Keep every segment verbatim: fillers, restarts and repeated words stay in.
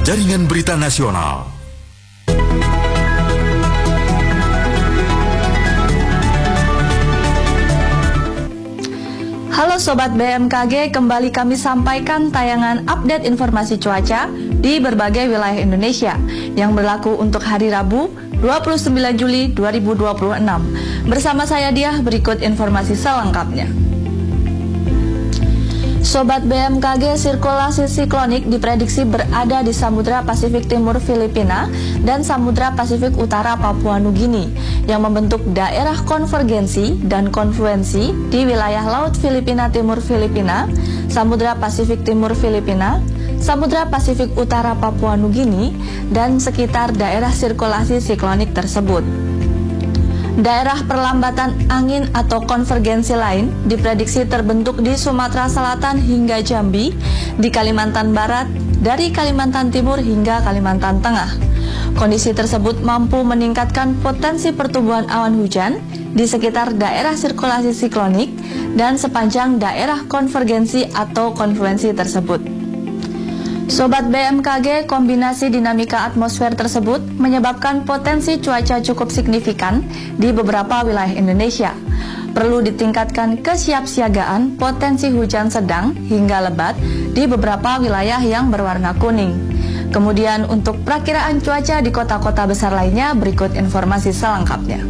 Jaringan Berita Nasional. Halo Sobat B M K G, kembali kami sampaikan tayangan update informasi cuaca di berbagai wilayah Indonesia yang berlaku untuk hari Rabu dua puluh sembilan Juli dua ribu dua puluh enam. Bersama saya Diah, berikut informasi selengkapnya. Sobat B M K G, sirkulasi siklonik diprediksi berada di Samudra Pasifik Timur Filipina dan Samudra Pasifik Utara Papua Nugini yang membentuk daerah konvergensi dan konfluensi di wilayah Laut Filipina Timur Filipina, Samudra Pasifik Timur Filipina, Samudra Pasifik Utara Papua Nugini, dan sekitar daerah sirkulasi siklonik tersebut. Daerah perlambatan angin atau konvergensi lain diprediksi terbentuk di Sumatera Selatan hingga Jambi, di Kalimantan Barat, dari Kalimantan Timur hingga Kalimantan Tengah. Kondisi tersebut mampu meningkatkan potensi pertumbuhan awan hujan di sekitar daerah sirkulasi siklonik dan sepanjang daerah konvergensi atau konfluensi tersebut. Sobat B M K G, kombinasi dinamika atmosfer tersebut menyebabkan potensi cuaca cukup signifikan di beberapa wilayah Indonesia. Perlu ditingkatkan kesiapsiagaan potensi hujan sedang hingga lebat di beberapa wilayah yang berwarna kuning. Kemudian untuk perakiraan cuaca di kota-kota besar lainnya, berikut informasi selengkapnya.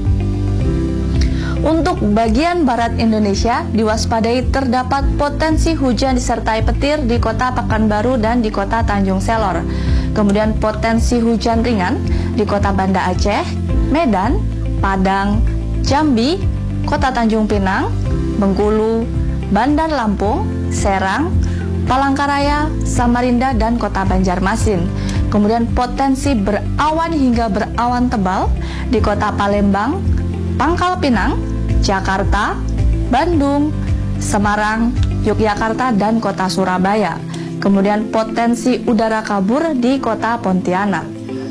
Untuk bagian barat Indonesia, diwaspadai terdapat potensi hujan disertai petir di kota Pekanbaru dan di kota Tanjung Selor. Kemudian potensi hujan ringan di kota Banda Aceh, Medan, Padang, Jambi, kota Tanjung Pinang, Bengkulu, Bandar Lampung, Serang, Palangkaraya, Samarinda, dan kota Banjarmasin. Kemudian potensi berawan hingga berawan tebal di kota Palembang, Pangkal Pinang, Jakarta, Bandung, Semarang, Yogyakarta, dan kota Surabaya. Kemudian potensi udara kabur di kota Pontianak.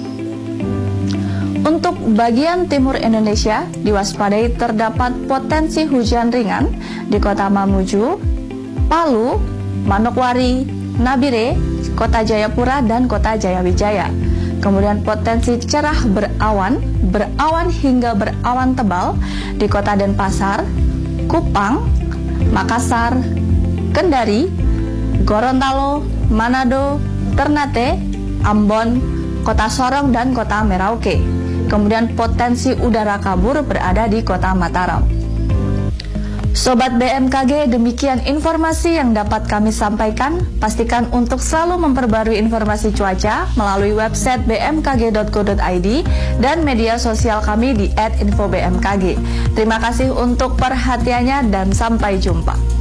Untuk bagian timur Indonesia, diwaspadai terdapat potensi hujan ringan di kota Mamuju, Palu, Manokwari, Nabire, kota Jayapura, dan kota Jayawijaya. Kemudian potensi cerah berawan, berawan hingga berawan tebal di kota Denpasar, Kupang, Makassar, Kendari, Gorontalo, Manado, Ternate, Ambon, kota Sorong, dan kota Merauke. Kemudian potensi udara kabur berada di kota Mataram. Sobat B M K G, demikian informasi yang dapat kami sampaikan. Pastikan untuk selalu memperbarui informasi cuaca melalui website b m k g dot co dot i d dan media sosial kami di et info b m k g. Terima kasih untuk perhatiannya dan sampai jumpa.